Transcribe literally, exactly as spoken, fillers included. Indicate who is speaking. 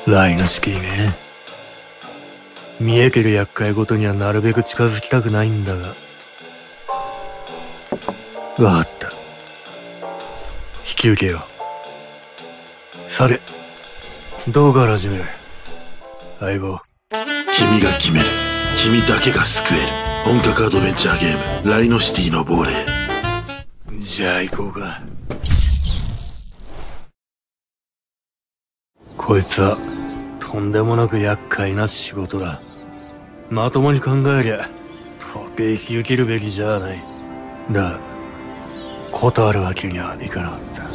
Speaker 1: ライノシティね。見えてる厄介ごとにはなるべく近づきたくないんだが。わかった。引き受けよう。さて、どうから始める？相棒。
Speaker 2: 君が決める。君だけが救える。本格アドベンチャーゲーム、ライノシティの亡霊。
Speaker 1: じゃあ行こうか。こいつはとんでもなく厄介な仕事だ。まともに考えりゃ到底引き受けるべきじゃない。だが断るわけにはいかなかった。